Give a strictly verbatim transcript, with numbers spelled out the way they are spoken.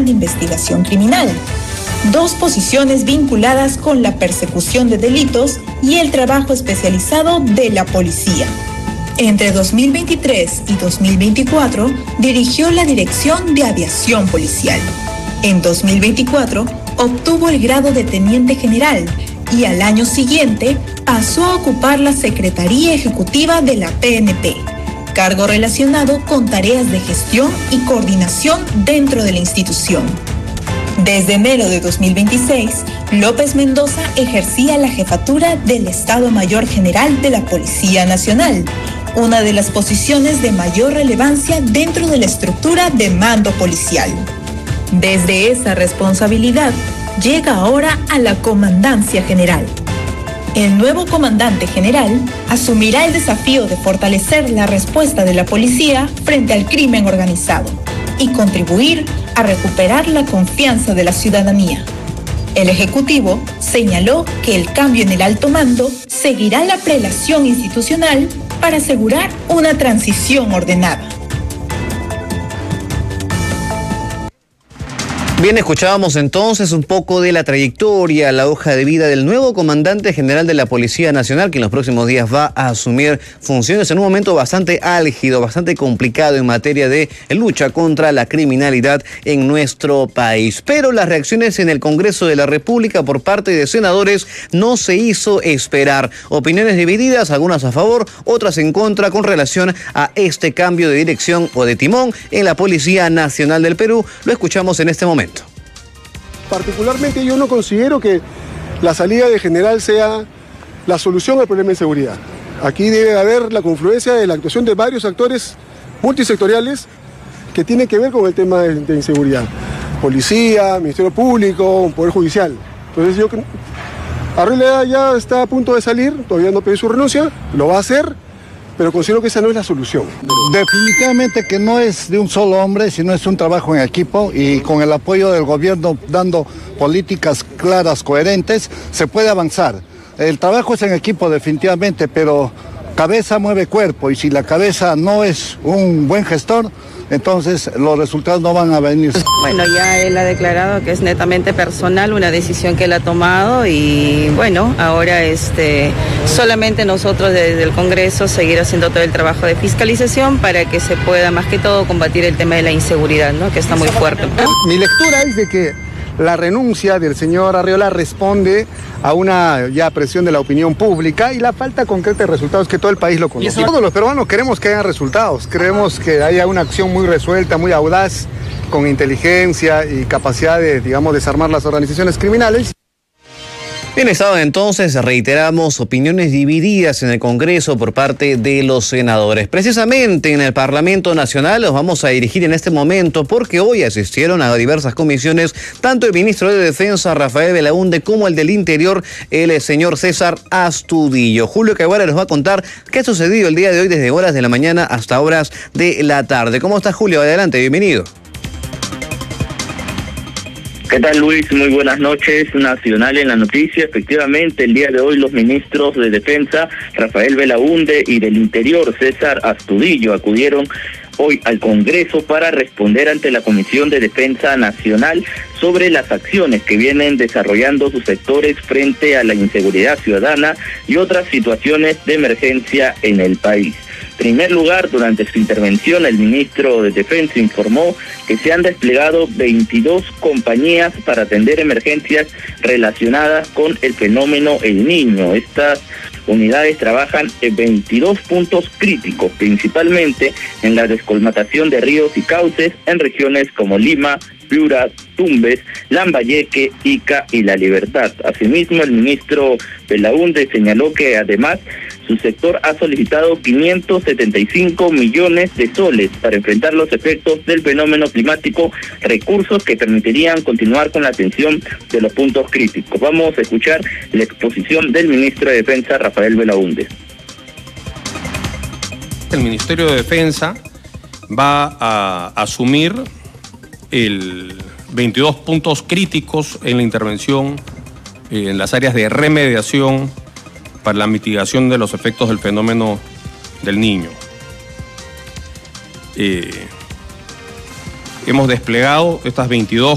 de Investigación Criminal, dos posiciones vinculadas con la persecución de delitos y el trabajo especializado de la policía. Entre dos mil veintitrés y dos mil veinticuatro dirigió la Dirección de Aviación Policial. En dos mil veinticuatro obtuvo el grado de teniente general y al año siguiente pasó a ocupar la Secretaría Ejecutiva de la P N P, cargo relacionado con tareas de gestión y coordinación dentro de la institución. Desde enero de dos mil veintiséis, López Mendoza ejercía la jefatura del Estado Mayor General de la Policía Nacional, una de las posiciones de mayor relevancia dentro de la estructura de mando policial. Desde esa responsabilidad, llega ahora a la Comandancia General. El nuevo comandante general asumirá el desafío de fortalecer la respuesta de la policía frente al crimen organizado y contribuir a recuperar la confianza de la ciudadanía. El Ejecutivo señaló que el cambio en el alto mando seguirá la prelación institucional para asegurar una transición ordenada. Bien, escuchábamos entonces un poco de la trayectoria, la hoja de vida del nuevo comandante general de la Policía Nacional, que en los próximos días va a asumir funciones en un momento bastante álgido, bastante complicado en materia de lucha contra la criminalidad en nuestro país. Pero las reacciones en el Congreso de la República por parte de senadores no se hizo esperar. Opiniones divididas, algunas a favor, otras en contra con relación a este cambio de dirección o de timón en la Policía Nacional del Perú. Lo escuchamos en este momento. Particularmente yo no considero que la salida de general sea la solución al problema de inseguridad. Aquí debe haber la confluencia de la actuación de varios actores multisectoriales que tienen que ver con el tema de, de inseguridad. Policía, Ministerio Público, Poder Judicial. Entonces yo, Arreola ya está a punto de salir, todavía no pide su renuncia, lo va a hacer, pero considero que esa no es la solución. Definitivamente que no es de un solo hombre, sino es un trabajo en equipo y con el apoyo del gobierno dando políticas claras, coherentes, se puede avanzar. El trabajo es en equipo definitivamente, pero cabeza mueve cuerpo y si la cabeza no es un buen gestor, entonces los resultados no van a venir. Bueno, ya él ha declarado que es netamente personal, una decisión que él ha tomado y bueno, ahora este, solamente nosotros desde el Congreso seguir haciendo todo el trabajo de fiscalización para que se pueda más que todo combatir el tema de la inseguridad, ¿no? Que está muy fuerte. Mi lectura es de que la renuncia del señor Arreola responde a una ya presión de la opinión pública y la falta concreta de resultados que todo el país lo conoce. Todos los peruanos queremos que haya resultados, queremos que haya una acción muy resuelta, muy audaz, con inteligencia y capacidad de, digamos, desarmar las organizaciones criminales. Bien, estado entonces, reiteramos, opiniones divididas en el Congreso por parte de los senadores. Precisamente en el Parlamento Nacional los vamos a dirigir en este momento porque hoy asistieron a diversas comisiones, tanto el ministro de Defensa, Rafael Belaúnde, como el del Interior, el señor César Astudillo. Julio Caguara nos va a contar qué ha sucedido el día de hoy desde horas de la mañana hasta horas de la tarde. ¿Cómo está, Julio? Adelante, bienvenido. ¿Qué tal, Luis? Muy buenas noches. Nacional en la noticia. Efectivamente, el día de hoy los ministros de Defensa, Rafael Belaúnde, y del Interior, César Astudillo, acudieron hoy al Congreso para responder ante la Comisión de Defensa Nacional sobre las acciones que vienen desarrollando sus sectores frente a la inseguridad ciudadana y otras situaciones de emergencia en el país. En primer lugar, durante su intervención, el ministro de Defensa informó que se han desplegado veintidós compañías para atender emergencias relacionadas con el fenómeno El Niño. Estas unidades trabajan en veintidós puntos críticos, principalmente en la descolmatación de ríos y cauces en regiones como Lima, Piura, Tumbes, Lambayeque, Ica y La Libertad. Asimismo, el ministro Belaúnde señaló que además su sector ha solicitado quinientos setenta y cinco millones de soles para enfrentar los efectos del fenómeno climático, recursos que permitirían continuar con la atención de los puntos críticos. Vamos a escuchar la exposición del ministro de Defensa, Rafael Belaúnde. El Ministerio de Defensa va a asumir el veintidós puntos críticos en la intervención eh, en las áreas de remediación para la mitigación de los efectos del fenómeno del Niño. Eh, hemos desplegado estas veintidós